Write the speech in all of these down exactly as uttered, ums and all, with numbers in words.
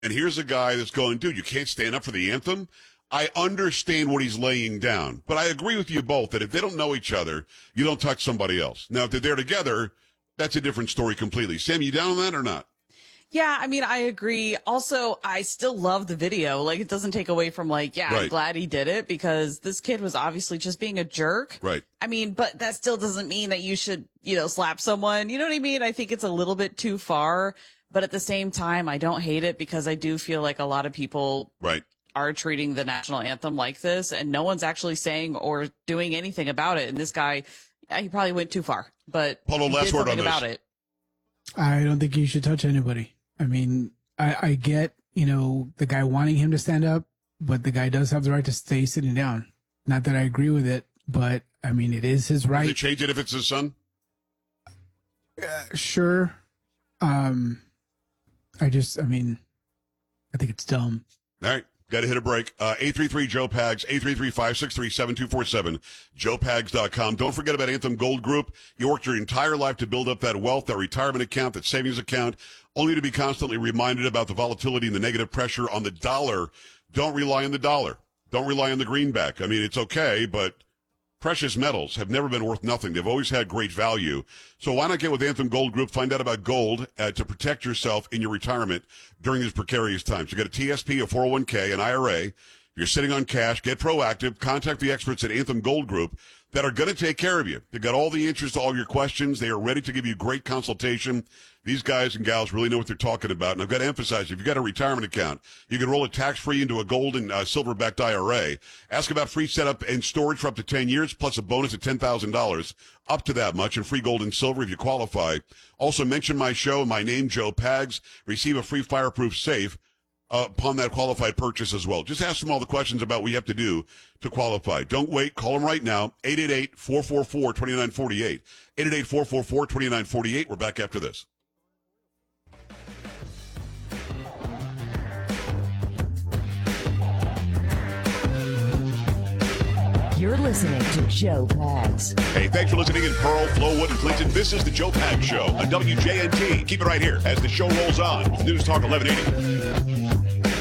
And here's a guy that's going, dude, you can't stand up for the anthem? I understand what he's laying down, but I agree with you both that if they don't know each other, you don't touch somebody else. Now, if they're there together, that's a different story completely. Sam, you down on that or not? Yeah, I mean, I agree. Also, I still love the video. Like, it doesn't take away from, like, yeah, right. I'm glad he did it because this kid was obviously just being a jerk. Right. I mean, but that still doesn't mean that you should, you know, slap someone. You know what I mean? I think it's a little bit too far. But at the same time, I don't hate it because I do feel like a lot of people right. are treating the national anthem like this, and no one's actually saying or doing anything about it. And this guy, yeah, he probably went too far. But Paulo, he last did word something on this. about it. I don't think you should touch anybody. I mean, I, I get, you know, the guy wanting him to stand up, but the guy does have the right to stay sitting down. Not that I agree with it, but I mean, it is his right. Does it change it if it's his son? Uh, sure. Um, I just, I mean, I think it's dumb. All right. Got to hit a break. Uh, eight three three Joe Pags, eight three three, five six three, seven two four seven, joe pags dot com. Don't forget about Anthem Gold Group. You worked your entire life to build up that wealth, that retirement account, that savings account, only to be constantly reminded about the volatility and the negative pressure on the dollar. Don't rely on the dollar. Don't rely on the greenback. I mean, it's okay, but precious metals have never been worth nothing. They've always had great value. So why not get with Anthem Gold Group, find out about gold uh, to protect yourself in your retirement during these precarious times. You got a T S P, a four oh one k, an I R A. If you're sitting on cash, get proactive. Contact the experts at Anthem Gold Group that are going to take care of you. They've got all the answers to all your questions. They are ready to give you great consultation. These guys and gals really know what they're talking about. And I've got to emphasize, if you've got a retirement account, you can roll it tax-free into a gold and uh, silver-backed I R A. Ask about free setup and storage for up to ten years, plus a bonus of ten thousand dollars, up to that much, and free gold and silver if you qualify. Also, mention my show, my name, Joe Pags. Receive a free fireproof safe uh, upon that qualified purchase as well. Just ask them all the questions about what you have to do to qualify. Don't wait. Call them right now, eight eight eight, four four four, two nine four eight, eight eight eight, four four four, two nine four eight. We're back after this. You're listening to Joe Pags. Hey, thanks for listening in Pearl, Flowood, and Clinton. This is the Joe Pags Show on W J N T. Keep it right here as the show rolls on. It's News Talk eleven eighty.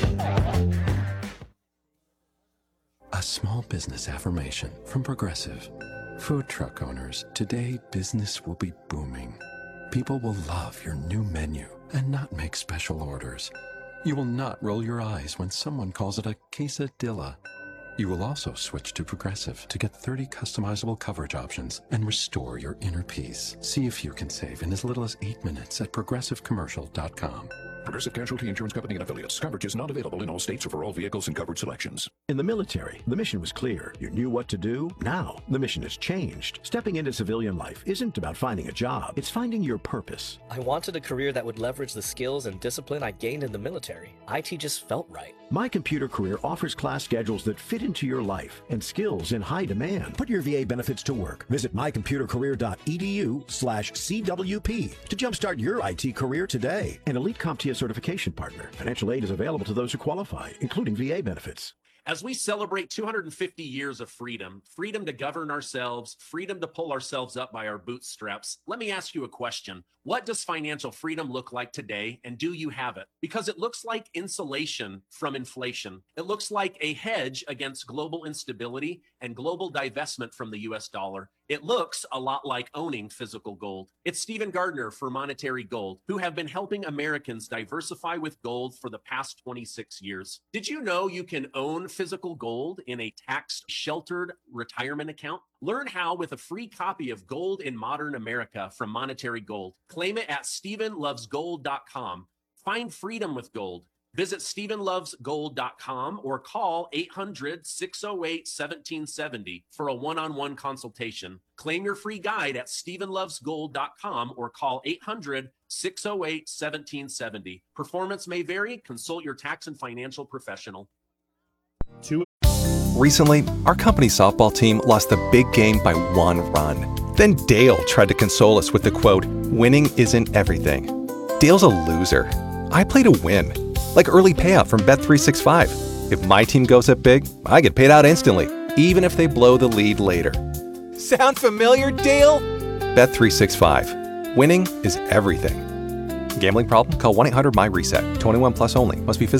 A small business affirmation from Progressive. Food truck owners, today business will be booming. People will love your new menu and not make special orders. You will not roll your eyes when someone calls it a quesadilla. You will also switch to Progressive to get thirty customizable coverage options and restore your inner peace. See if you can save in as little as eight minutes at progressive commercial dot com. Progressive Casualty Insurance Company and Affiliates. Coverage is not available in all states or for all vehicles and coverage selections. In the military, the mission was clear. You knew what to do. Now, the mission has changed. Stepping into civilian life isn't about finding a job. It's finding your purpose. I wanted a career that would leverage the skills and discipline I gained in the military. I T just felt right. My Computer Career offers class schedules that fit into your life and skills in high demand. Put your V A benefits to work. Visit my computer career dot e d u slash C W P to jumpstart your I T career today. An Elite CompTIA certification partner. Financial aid is available to those who qualify, including V A benefits. As we celebrate two hundred fifty years of freedom, freedom to govern ourselves, freedom to pull ourselves up by our bootstraps, let me ask you a question. What does financial freedom look like today, and do you have it? Because it looks like insulation from inflation. It looks like a hedge against global instability and global divestment from the U S dollar. It looks a lot like owning physical gold. It's Stephen Gardner for Monetary Gold, who have been helping Americans diversify with gold for the past twenty-six years. Did you know you can own physical gold in a tax-sheltered retirement account? Learn how with a free copy of Gold in Modern America from Monetary Gold. Claim it at stephen loves gold dot com. Find freedom with gold. Visit stephen loves gold dot com or call eight hundred, six oh eight, one seven seven oh for a one-on-one consultation. Claim your free guide at stephen loves gold dot com or call eight hundred, six oh eight, one seven seven oh. Performance may vary. Consult your tax and financial professional. Two. Recently, our company softball team lost the big game by one run. Then Dale tried to console us with the quote, "Winning isn't everything." Dale's a loser. I play to win. Like early payout from Bet three sixty-five. If my team goes up big, I get paid out instantly, even if they blow the lead later. Sound familiar, Dale? Bet three sixty-five. Winning is everything. Gambling problem? Call one eight hundred my reset. twenty-one plus only. Must be physically